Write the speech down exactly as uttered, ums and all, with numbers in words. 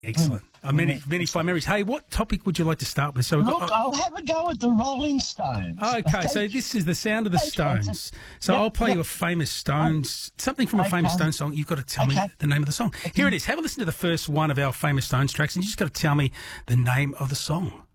Excellent. Uh, many, many fine memories. Hey, what topic would you like to start with? So we've Look, got, I'll have a go at the Rolling Stones. okay, so this is the sound of the Stones. So Yep, I'll play yep. you a famous Stones, something from a Okay. famous Stones song. You've got to tell me Okay. the name of the song. Here it is. Have a listen to the first one of our famous Stones tracks, and you just got to tell me the name of the song.